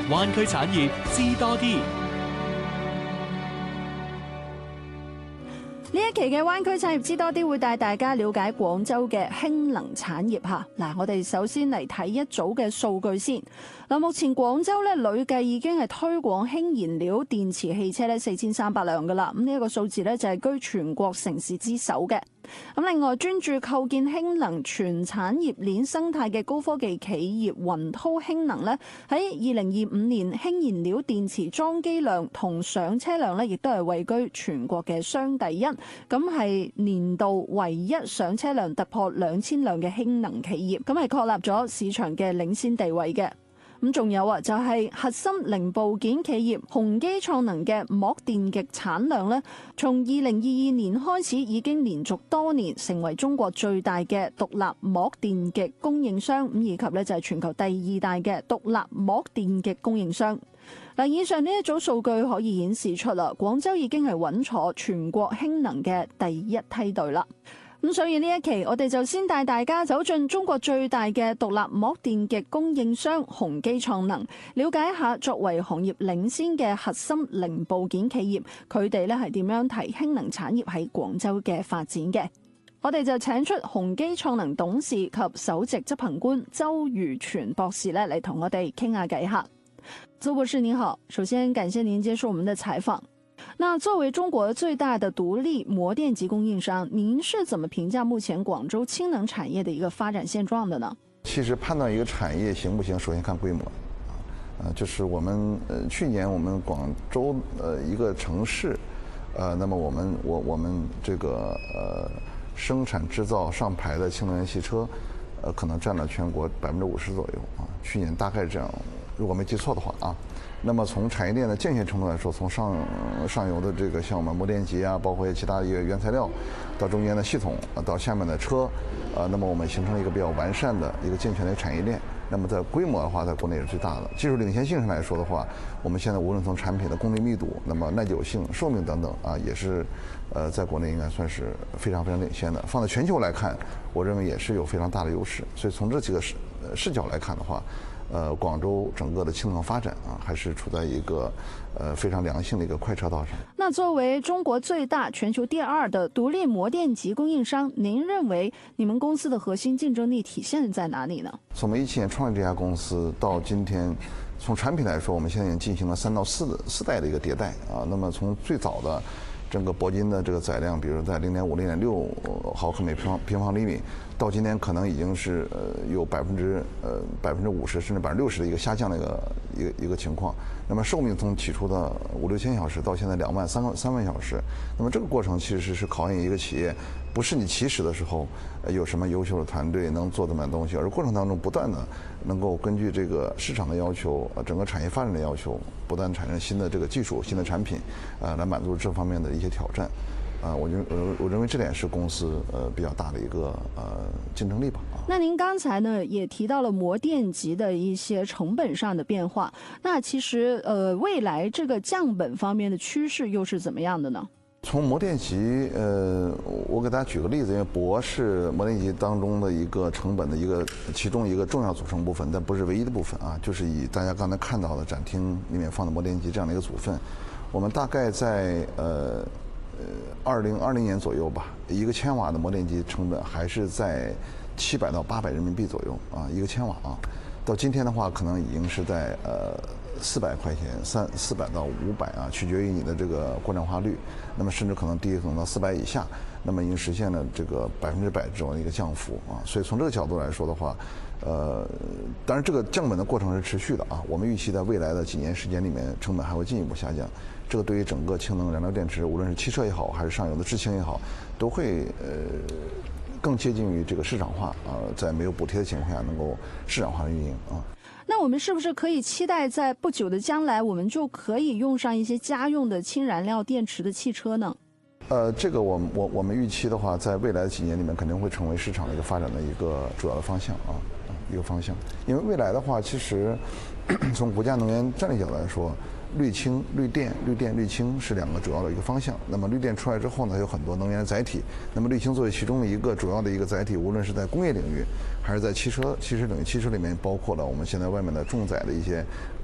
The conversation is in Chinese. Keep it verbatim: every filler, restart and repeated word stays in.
灣區產業知多啲。 呢一期嘅灣區產業知多啲會帶大家了解廣州嘅氫能產業嚇。嗱，我哋首先嚟睇一組嘅數據先。嗱，目前廣州咧累計已經係推廣氫燃料電池汽車咧四千三百輛噶啦。咁呢一個數字咧就係居全國城市之首嘅。咁另外，專注構建氫能全產業鏈生態嘅高科技企業雲濤氫能咧，喺二零二五年氫燃料電池裝機量同上車量咧，亦都係位居全國嘅雙第一。咁係年度唯一上車量突破兩千輛嘅氫能企業，咁係確立咗市場嘅領先地位嘅。咁仲有啊，就係核心零部件企業宏基創能嘅膜電極產量咧，從二零二二年開始已經連續多年成為中國最大嘅獨立膜電極供應商，咁以及咧就係全球第二大嘅獨立膜電極供應商。嗱，以上呢一組數據可以顯示出啦，廣州已經係穩坐全國氫能嘅第一梯隊啦。咁所以呢一期我哋就先帶大家走進中國最大嘅獨立膜電極供應商宏基創能，了解一下作為行業領先嘅核心零部件企業，佢哋咧係點樣提氫能產業喺廣州嘅發展嘅。我哋就請出宏基創能董事及首席執行官周宇全博士咧嚟同我哋傾下偈下。周博士您好，首先感謝您接受我們的採訪。那作為中國最大的獨立膜電極供應商，您是怎麼評價目前廣州氫能產業的一個發展現狀的呢？ 其實判斷一個產業行不行，首先看規模。呃，就是我們呃去年我們廣州呃一個城市，呃，那麼我們我我們這個呃生產製造上牌的氫能源汽車，呃，可能佔了全國百分之五十左右啊。去年大概是這樣，如果沒記錯的話啊。那麼從產業鏈的健全程度來說，從上上游的這個像我們膜電極啊，包括其他一個原材料，到中間的系統，到下面的車，呃，那麼我們形成了一個比較完善的一個健全的產業鏈。那麼在規模的話，在國內是最大的。技術領先性上來說的話，我們現在無論從產品的功率密度，那麼耐久性、壽命等等啊，也是，呃，在國內應該算是非常非常領先的。放在全球來看，我認為也是有非常大的優勢。所以從這幾個視視角來看的話，呃，廣州整個的氫能發展啊，還是處在一個呃非常良性的一個快車道上。 那作為中國最大、全球第二的獨立膜電極供應商，您認為你們公司的核心競爭力體現在哪裡呢？ 從我們一七年創立這家公司到今天，從產品來說，我們現在已經進行了三到四四代的一個迭代啊。那麼從最早的整個鉑金的這個載量，比如在零點五、零點六毫克每平方平方厘米，到今天可能已經是呃有百分之呃百分之五十甚至百分之六十的一個下降的一個一個一個情況。那麼壽命從起初的五六千小時到現在兩萬三萬三萬小時，那麼這個過程其實是考驗一個企業，不是你起始的時候有什麼優秀的團隊能做這麼東西，而過程當中不斷的能夠根據這個市場的要求，整個產業發展的要求，不斷產生新的這個技術、新的產品，呃，來滿足這方面的一些挑戰。啊，我認我我認為這點是公司呃比較大的一個呃競爭力吧。 那您剛才呢也提到了膜電極的一些成本上的變化，那其實呃未來這個降本方面的趨勢又是怎麼樣的呢？ 從膜電極，呃，我給大家舉個例子，因為鉑是膜電極當中的一個成本的一個其中一個重要組成部分，但不是唯一的部分啊，就是以大家剛才看到的展廳裡面放的膜電極這樣的一個組分，我們大概在呃。呃，二零二零年左右吧，一個千瓦的膜電極成本還是在七百到八百人民幣左右啊，一個千瓦啊。到今天的話，可能已經是在呃四百塊錢，三四百到五百啊，取決於你的這個國產化率。那麼甚至可能低，可能到四百以下，那麼已經實現了這個百分之百這種的一個降幅啊。所以從這個角度來說的話，呃，當然這個降本的過程是持續的啊。我們預期在未來的幾年時間裡面，成本還會進一步下降。這個對於整個氫能燃料電池，無論是汽車也好，還是上游的製氫也好，都會呃更接近於這個市場化啊，在沒有補貼的情況下，能夠市場化的運營啊。 那我們是不是可以期待在不久的將來，我們就可以用上一些家用的氫燃料電池的汽車呢？ 呃，這個我我我們預期的話，在未來的幾年裡面，肯定會成為市場的一個發展的一個主要的方向啊，一個方向。因為未來的話，其實從國家能源戰略角度來說，綠氫、綠電、綠電、綠氫是兩個主要的一個方向。那麼綠電出來之後呢，有很多能源載體。那麼綠氫作為其中的一個主要的一個載體，無論是在工業領域，還是在汽車汽車領域，汽車裡面包括了我們現在外面的重載的一些